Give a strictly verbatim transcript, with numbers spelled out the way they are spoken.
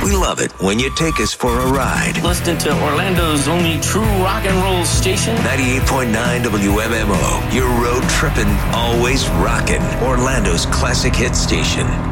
We love it when you take us for a ride. Listening to Orlando's only true rock and roll station. ninety-eight point nine W M M O. You're road tripping, always rocking. Orlando's classic hit station.